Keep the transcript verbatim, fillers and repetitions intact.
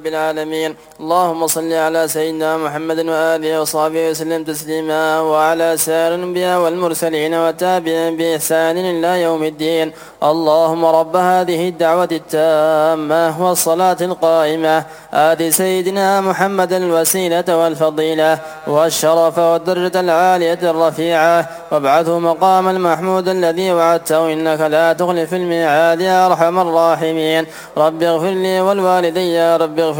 رب العالمين. اللهم صل على سيدنا محمد وآله وصحبه وسلم تسليما، وعلى سائر الأنبياء والمرسلين والتابعين بإحسان إلى يوم الدين. اللهم رب هذه الدعوة التامة والصلاة القائمة آت سيدنا محمد الوسيلة والفضيلة والشرف والدرجة العالية الرفيعة، وابعثه مقام المحمود الذي وعدته إنك لا تخلف الميعاد يا أرحم الراحمين. رب اغفر لي والوالدي يا رب اغفر